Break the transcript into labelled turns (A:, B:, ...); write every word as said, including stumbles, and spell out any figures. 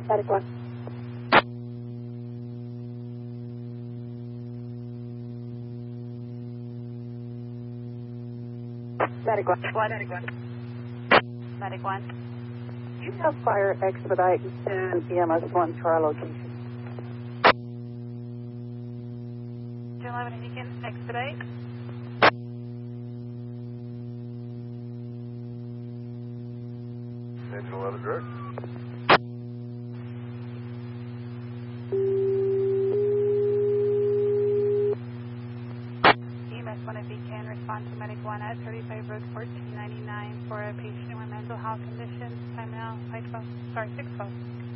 A: Medic one. Medic one.
B: One. Medic one. Medic one.
A: You have fire expedite to E M S one to our location.
B: two eleven, you can expedite.
C: Engine eleven direct.
B: E M S one, if you can, respond to Medic one at thirty-five Road fourteen ninety-nine for a patient with mental health conditions. Time now, five twelve. Sorry, six twelve.